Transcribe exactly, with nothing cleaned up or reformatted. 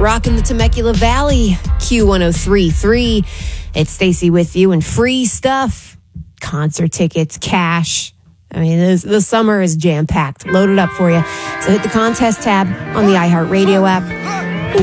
rocking the Temecula Valley, Q one oh three point three. It's Stacy with you, and free stuff, concert tickets, cash. I mean, this, the summer is jam-packed, loaded up for you. So hit the contest tab on the iHeartRadio app.